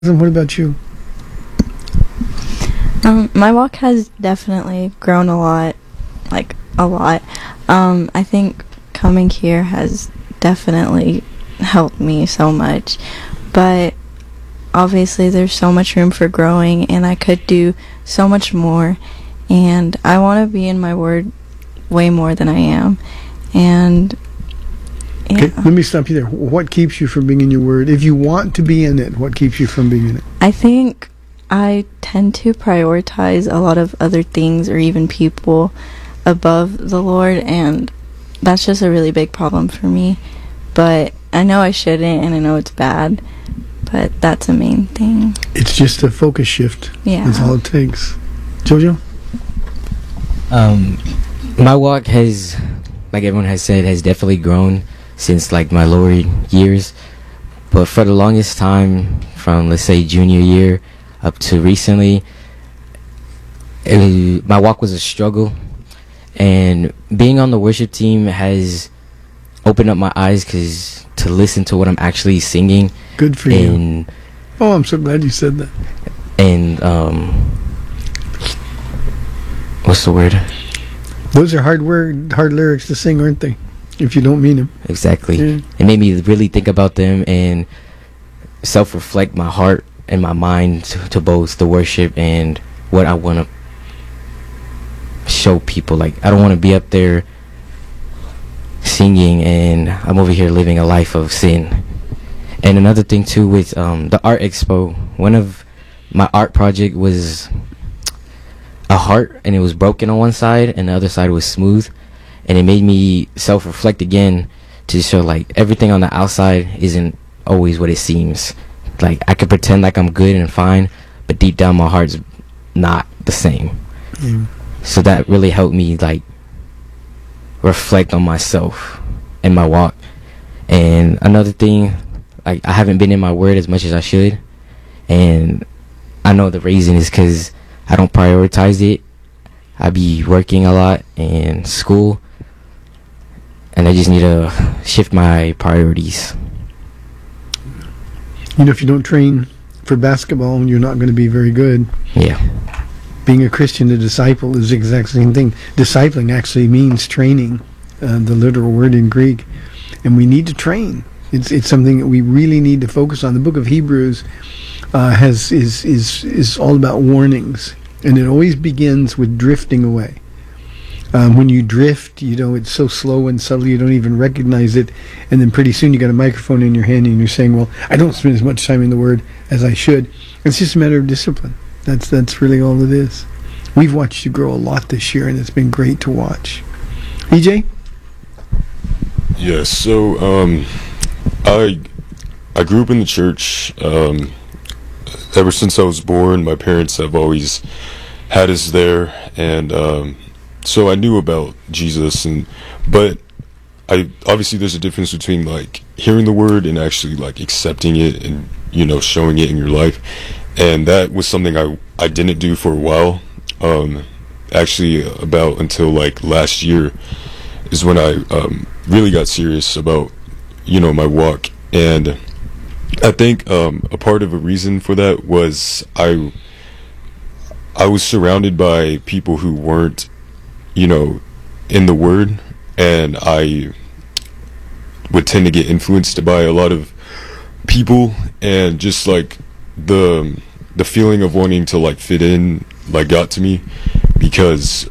What about you? My walk has definitely grown a lot, like a lot. I think coming here has definitely helped me so much, but obviously there's so much room for growing, and I could do so much more, and I want to be in my word way more than I am, and yeah. Okay, let me stop you there. What keeps you from being in your word? If you want to be in it, what keeps you from being in it? I think I tend to prioritize a lot of other things or even people above the Lord, and that's just a really big problem for me. But I know I shouldn't, and I know it's bad, but that's a main thing. It's just a focus shift. Yeah. That's all it takes. Jojo? My walk has, like everyone has said, has definitely grown since like my lower years. But for the longest time, from let's say junior year up to recently, my walk was a struggle. And being on the worship team has opened up my eyes to listen to what I'm actually singing. Good for you. Oh, I'm so glad you said that. And what's the word? Those are hard lyrics to sing, aren't they? If you don't mean them. Exactly. Yeah. It made me really think about them and self-reflect my heart and my mind to both the worship and what I want to show people. Like, I don't want to be up there singing and I'm over here living a life of sin. And another thing too with the art expo, one of my art project was a heart, and it was broken on one side and the other side was smooth, and it made me self-reflect again to show like everything on the outside isn't always what it seems. Like, I could pretend like I'm good and fine, but deep down my heart's not the same. So that really helped me like reflect on myself and my walk. And another thing, like, I haven't been in my word as much as I should, and I know the reason is because I don't prioritize it. I be working a lot in school, and I just need to shift my priorities. You know, if you don't train for basketball, you're not going to be very good. Yeah. Being a Christian, a disciple, is the exact same thing. Discipling actually means training, the literal word in Greek, and we need to train. It's something that we really need to focus on. The book of Hebrews is all about warnings, and it always begins with drifting away. When you drift, it's so slow and subtle you don't even recognize it, and then pretty soon you got a microphone in your hand and you're saying, well, I don't spend as much time in the Word as I should. It's just a matter of discipline. That's really all it is. We've watched you grow a lot this year, and it's been great to watch. EJ? Yes, so I grew up in the church. Ever since I was born, my parents have always had us there, and so I knew about Jesus, but obviously there's a difference between like hearing the word and actually like accepting it and showing it in your life, and that was something I didn't do for a while. Actually, about until like last year is when I really got serious about my walk, and I think a part of a reason for that was I was surrounded by people who weren't in the word, and I would tend to get influenced by a lot of people, and just like the feeling of wanting to like fit in like got to me, because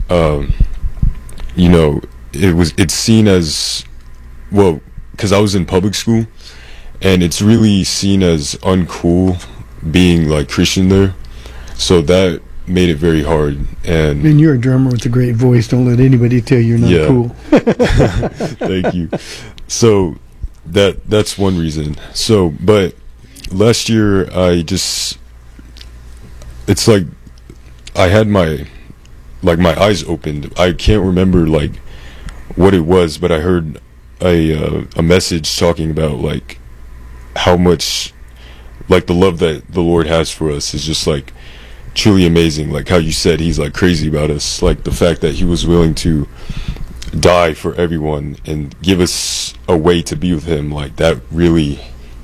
it's seen as, well, because I was in public school, and it's really seen as uncool being like Christian there, so that made it very hard. And you're a drummer with a great voice. Don't let anybody tell you're not cool. Thank you. So that's one reason. So, but last year it's like I had my eyes opened. I can't remember like what it was, but I heard a message talking about like how much like the love that the Lord has for us is just like truly amazing. Like how you said, he's like crazy about us, like the fact that he was willing to die for everyone and give us a way to be with him. Like that really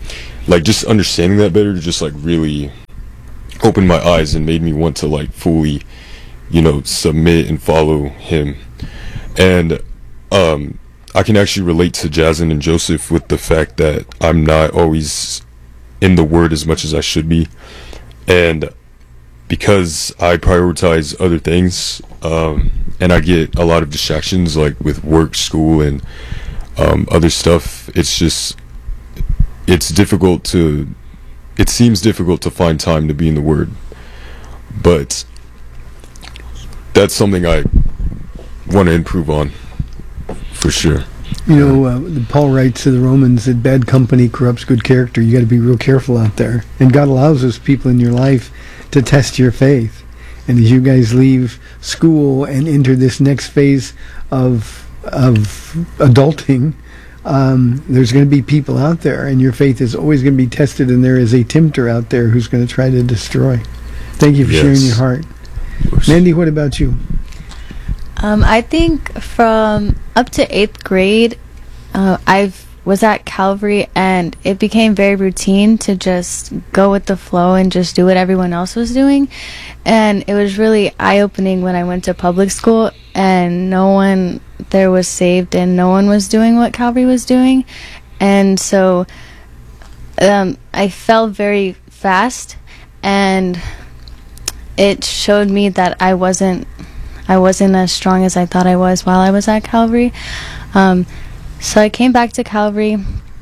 like just understanding that better just like really opened my eyes and made me want to like fully, you know, submit and follow him. And I can actually relate to Jason and Joseph with the fact that I'm not always in the Word as much as I should be, and because I prioritize other things, and I get a lot of distractions like with work, school, and other stuff. It seems difficult to find time to be in the Word, but that's something I want to improve on for sure. You know, Paul writes to the Romans that bad company corrupts good character. You got to be real careful out there, and God allows those people in your life to test your faith. And as you guys leave school and enter this next phase of adulting, there's going to be people out there, and your faith is always going to be tested, and there is a tempter out there who's going to try to destroy. Thank you for sharing your heart. Mandy, what about you? I think from up to 8th grade, I was at Calvary, and it became very routine to just go with the flow and just do what everyone else was doing. And it was really eye-opening when I went to public school and no one there was saved and no one was doing what Calvary was doing. And so I fell very fast, and it showed me that I wasn't as strong as I thought I was while I was at Calvary. So I came back to Calvary,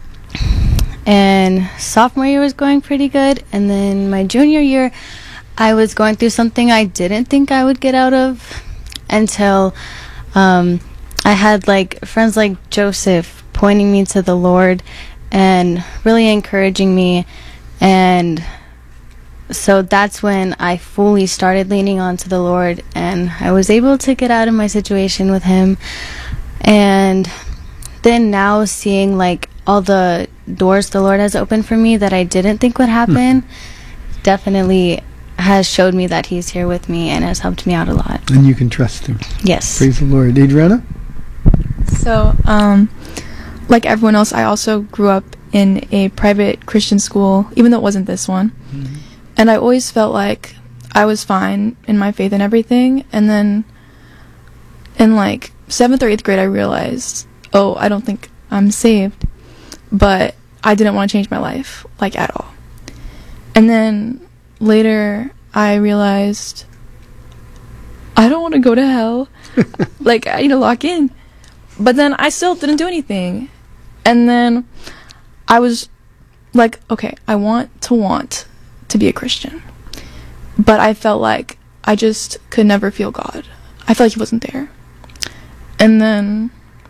and sophomore year was going pretty good, and then my junior year I was going through something I didn't think I would get out of until I had like friends like Joseph pointing me to the Lord and really encouraging me, and so that's when I fully started leaning onto the Lord, and I was able to get out of my situation with him. And then now seeing like all the doors the Lord has opened for me that I didn't think would happen definitely has showed me that he's here with me and has helped me out a lot. And you can trust him. Yes. Praise the Lord. Adriana? So, like everyone else, I also grew up in a private Christian school, even though it wasn't this one. Mm-hmm. And I always felt like I was fine in my faith and everything. And then in like 7th or 8th grade, I realized, oh, I don't think I'm saved. But I didn't want to change my life, like, at all. And then later, I realized I don't want to go to hell. Like, I need to lock in. But then I still didn't do anything. And then I was like, okay, I want to be a Christian. But I felt like I just could never feel God. I felt like he wasn't there. And then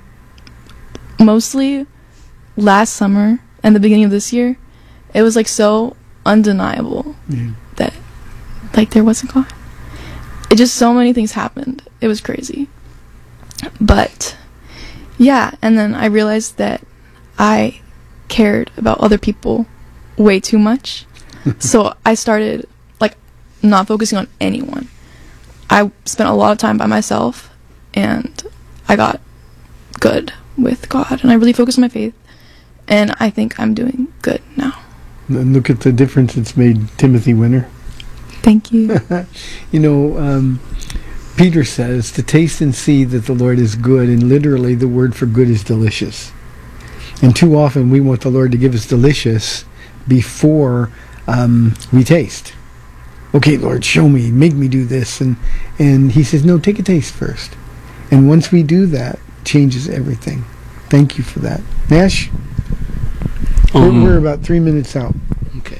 mostly last summer and the beginning of this year, it was like so undeniable that like there wasn't God. It just, so many things happened. It was crazy. But yeah, and then I realized that I cared about other people way too much. So I started like not focusing on anyone. I spent a lot of time by myself, and I got good with God, and I really focused on my faith, and I think I'm doing good now. And look at the difference it's made, Timothy Winter. Thank you. You know, Peter says to taste and see that the Lord is good, and literally the word for good is delicious. And too often we want the Lord to give us delicious before we taste. Okay, Lord, show me, make me do this. And he says, no, take a taste first. And once we do that, changes everything. Thank you for that. Nash? We're about 3 minutes out. Okay.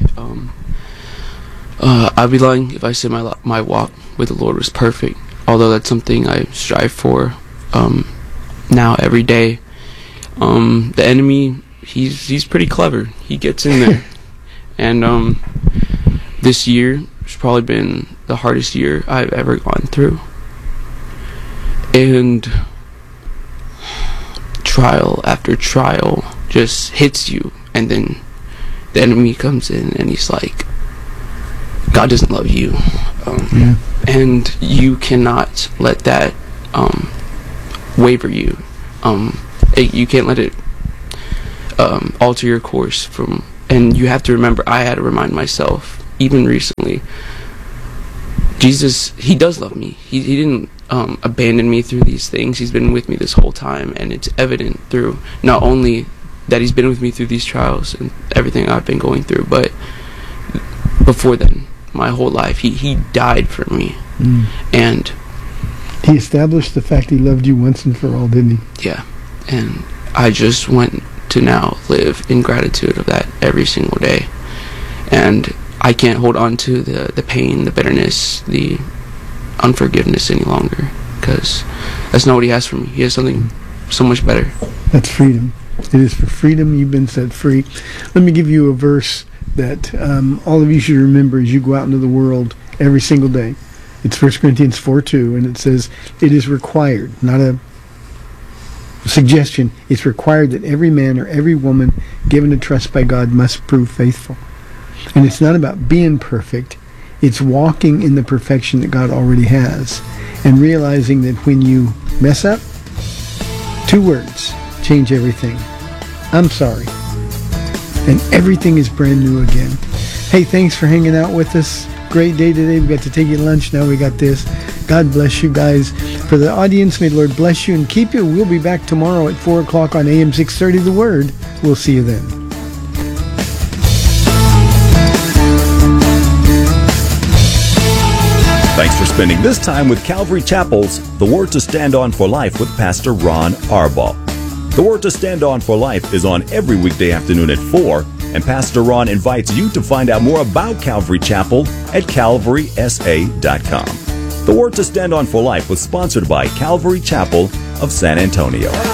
I'd be lying if I said my walk with the Lord was perfect, although that's something I strive for now every day. The enemy, he's pretty clever. He gets in there. And this year has probably been the hardest year I've ever gone through. And trial after trial just hits you, and then the enemy comes in and he's like, God doesn't love you. And you cannot let that waver you. You can't let it alter your course from And you have to remember, I had to remind myself, even recently, Jesus, he does love me. He didn't abandon me through these things. He's been with me this whole time, and it's evident through not only that he's been with me through these trials and everything I've been going through, but before then, my whole life, he died for me. And he established the fact he loved you once and for all, didn't he? yeah, and I just want to now live in gratitude of that every single day. And I can't hold on to the pain, the bitterness, the unforgiveness any longer, because that's not what he has for me. He has something so much better. That's freedom. It is for freedom you've been set free. Let me give you a verse that all of you should remember as you go out into the world every single day. It's 1 Corinthians 4:2, and it says, it is required, not a suggestion, it's required that every man or every woman given a trust by God must prove faithful. And it's not about being perfect, it's walking in the perfection that God already has, and realizing that when you mess up, 2 words change everything. I'm sorry. And everything is brand new again. Hey, thanks for hanging out with us. Great day today. We got to take you to lunch. Now we got this. God bless you guys. For the audience, may the Lord bless you and keep you. We'll be back tomorrow at 4 o'clock on AM 630 The Word. We'll see you then. Thanks for spending this time with Calvary Chapel's The Word to Stand On for Life with Pastor Ron Arbaugh. The Word to Stand On for Life is on every weekday afternoon at 4, and Pastor Ron invites you to find out more about Calvary Chapel at calvarysa.com. The Word to Stand On for Life was sponsored by Calvary Chapel of San Antonio.